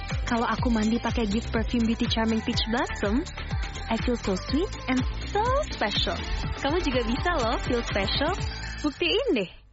Kalau aku mandi pakai gift perfume Beauty Charming Peach Blossom, I feel so sweet and so special. Kamu juga bisa loh feel special. Buktiin deh.